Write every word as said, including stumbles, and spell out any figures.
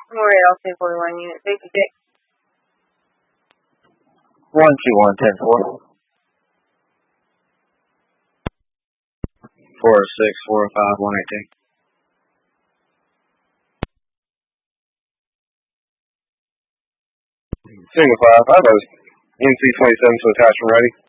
Memorial L C forty-one unit fifty-six. one two one, ten four. four six four five one eight two. Single five, five, N C twenty-seven to attachment ready.